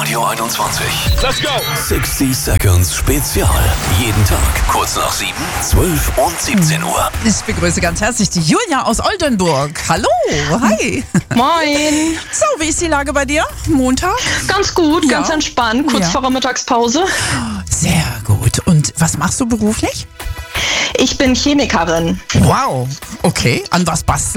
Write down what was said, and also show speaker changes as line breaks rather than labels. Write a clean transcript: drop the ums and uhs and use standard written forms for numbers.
Radio 21.
Let's go!
60 Seconds Spezial. Jeden Tag kurz nach 7, 12 und 17 Uhr.
Ich begrüße ganz herzlich die Julia aus Oldenburg. Hallo, hi.
Moin.
So, wie ist die Lage bei dir? Montag?
Ganz gut,
Ja.
ganz entspannt, kurz
Ja.
vor der Mittagspause.
Sehr gut. Und was machst du beruflich?
Ich bin Chemikerin.
Wow, okay. An was bastelst